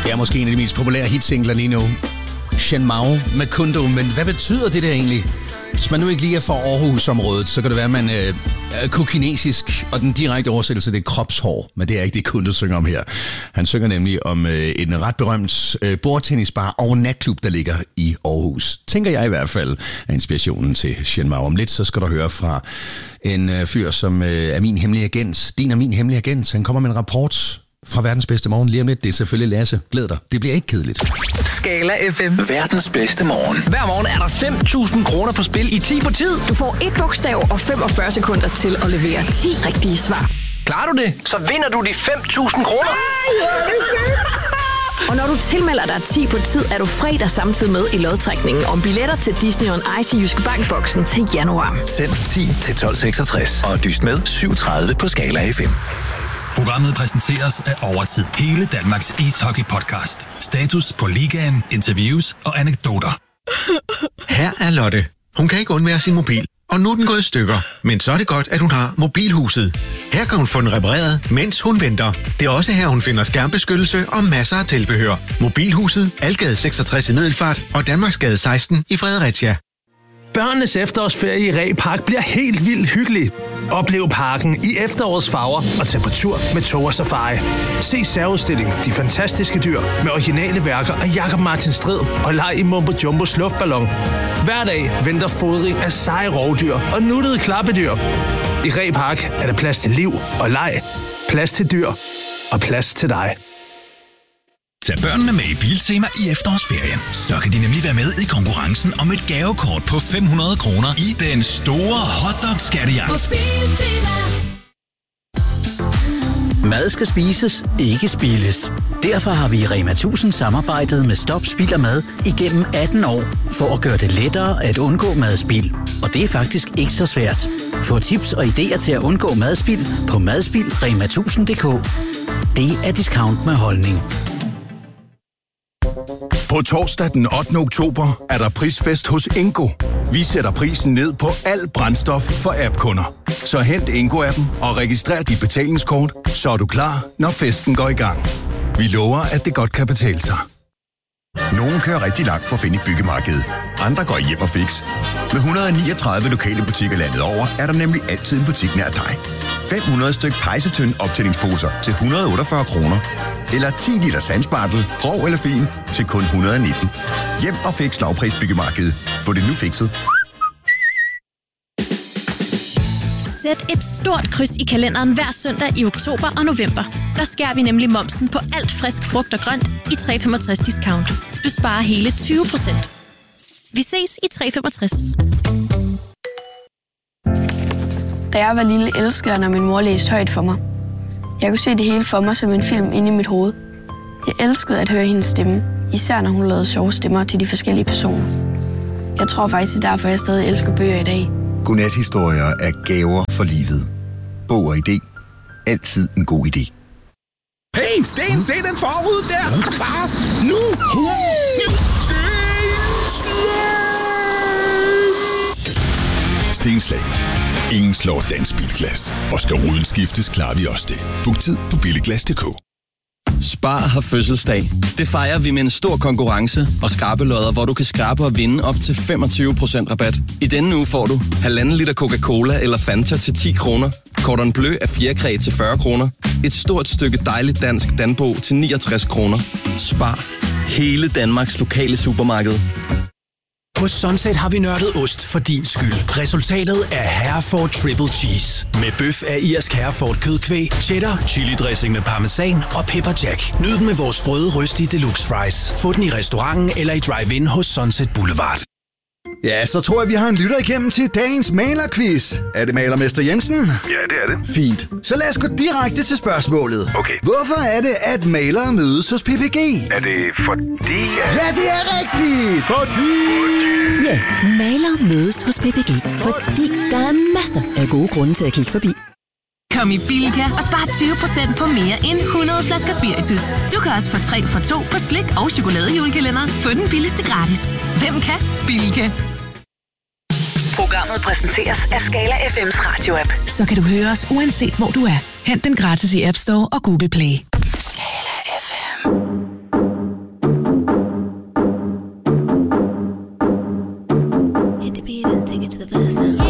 Det er måske en af de mest populære hitsingler lige nu. Shen Mao med Kundo, men hvad betyder det der egentlig? Hvis man nu ikke lige er fra Aarhus-området, så kan det være, at man kunne kinesisk, og den direkte oversættelse, det er kropshår, men det er ikke det, Kundo synger om her. Han synger nemlig om en ret berømt bordtennisbar og natklub, der ligger i Aarhus. Tænker jeg i hvert fald af inspirationen til Shen Mao. Om lidt, så skal du høre fra en fyr, som er min hemmelige agent. Din og min hemmelige agent. Han kommer med en rapport fra Verdens Bedste Morgen lige om lidt. Det er selvfølgelig Lasse. Glæd dig. Det bliver ikke kedeligt. Skala FM. Verdens bedste morgen. Hver morgen er der 5.000 kroner på spil i 10 på tid. Du får et bogstav og 45 sekunder til at levere 10 rigtige svar. Klarer du det, så vinder du de 5.000 kroner. Og når du tilmelder dig 10 på tid, er du fredag samtidig med i lodtrækningen om billetter til Disney on Ice i Jyske Bank-boksen til januar. Send 10 til 1266 og dyst med 730 på Skala FM. Programmet præsenteres af Overtid. Hele Danmarks ishockey-podcast. Status på ligaen, interviews og anekdoter. Her er Lotte. Hun kan ikke undvære sin mobil, og nu er den gået i stykker. Men så er det godt, at hun har Mobilhuset. Her kan hun få den repareret, mens hun venter. Det er også her, hun finder skærmbeskyttelse og masser af tilbehør. Mobilhuset, Algade 66 i Middelfart og Danmarksgade 16 i Fredericia. Børnenes efterårsferie i Reh Park bliver helt vildt hyggelig. Oplev parken i efterårets farver og tag på tur med Tog og Safari. Se særudstilling De Fantastiske Dyr med originale værker af Jakob Martin Strid og leg i Mumbo Jumbos luftballon. Hver dag venter fodring af seje rovdyr og nuttede klappedyr. I Reh Park er der plads til liv og leg, plads til dyr og plads til dig. Tag børnene med i Biltema i efterårsferien. Så kan de nemlig være med i konkurrencen om et gavekort på 500 kroner i den store hotdog-skattejagt. Mad skal spises, ikke spildes. Derfor har vi i Rema 1000 samarbejdet med Stop Spild og Mad igennem 18 år, for at gøre det lettere at undgå madspild. Og det er faktisk ikke så svært. Få tips og idéer til at undgå madspild på madspildrema1000.dk. Det er discount med holdning. På torsdag den 8. oktober er der prisfest hos Ingo. Vi sætter prisen ned på al brændstof for app-kunder. Så hent Ingo-appen og registrer dit betalingskort, så er du klar, når festen går i gang. Vi lover, at det godt kan betale sig. Nogle kører rigtig langt for at finde et byggemarked. Andre går hjem og fix. Med 139 lokale butikker landet over, er der nemlig altid en butik nær dig. 500 styk pejsetønd optællingsposer til 148 kroner. Eller 10 liter sandspartel, grov eller fin, til kun 119. Hjem og fix lavpris byggemarked. Få det nu fikset. Sæt et stort kryds i kalenderen hver søndag i oktober og november. Der skærer vi nemlig momsen på alt frisk frugt og grønt i 365 discount. Du sparer hele 20%. Vi ses i 365. Da jeg var lille, elskede jeg, når min mor læste højt for mig. Jeg kunne se det hele for mig som en film inde i mit hoved. Jeg elskede at høre hendes stemme, især når hun lavede sjove stemmer til de forskellige personer. Jeg tror faktisk, derfor jeg stadig elsker bøger i dag. Godnathistorier er gaver for livet. Bog og idé. Altid en god idé. Hey, Sten, se den forud der! Er du klar? Nu! Stenslag. Ingen slår dansk bilglas. Og skal ruden skiftes, klarer vi også det. Book tid på billiglas.dk. Spar har fødselsdag. Det fejrer vi med en stor konkurrence og skrabelodder, hvor du kan skrabe og vinde op til 25% rabat. I denne uge får du 1,5 liter Coca-Cola eller Fanta til 10 kroner. Cordon Bleu af fjerkræ til 40 kroner. Et stort stykke dejligt dansk Danbo til 69 kroner. Spar. Hele Danmarks lokale supermarked. Hos Sunset har vi nørdet ost for din skyld. Resultatet er Hereford Triple Cheese. Med bøf af irsk Hereford kødkvæg, cheddar, chili dressing med parmesan og pepper jack. Nyd den med vores sprøde røstige deluxe fries. Få den i restauranten eller i drive-in hos Sunset Boulevard. Ja, så tror jeg, vi har en lytter igennem til dagens malerquiz. Er det malermester Jensen? Ja, det er det. Fint. Så lad os gå direkte til spørgsmålet. Okay. Hvorfor er det, at malere mødes hos PPG? Er det fordi... Ja, det er rigtigt! Ja, malere mødes hos PPG, fordi der er masser af gode grunde til at kigge forbi. Kom i Bilka og spar 20% på mere end 100 flasker spiritus. Du kan også få 3 for 2 på slik og chokoladejulekalender. Få den billigste gratis. Hvem kan? Bilka. Programmet præsenteres af Skala FM's radio-app. Så kan du høre os uanset hvor du er. Hent den gratis i App Store og Google Play. Skala FM. Hit the beat and take it to the verse now.